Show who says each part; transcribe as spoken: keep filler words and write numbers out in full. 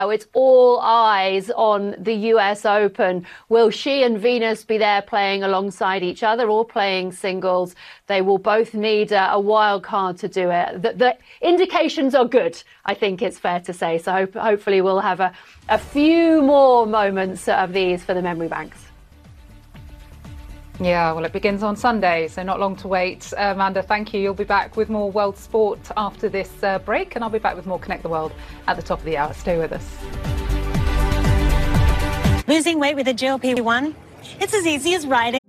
Speaker 1: It's all eyes on the U S Open. Will she and Venus be there playing alongside each other or playing singles? They will both need a, a wild card to do it. The, the indications are good, I think it's fair to say. So hope, hopefully we'll have a, a few more moments of these for the memory banks.
Speaker 2: Yeah, well, it begins on Sunday, so not long to wait. Uh, Amanda, thank you. You'll be back with more world sport after this uh, break, and I'll be back with more Connect the World at the top of the hour. Stay with us.
Speaker 3: Losing weight with a G L P one? It's as easy as riding.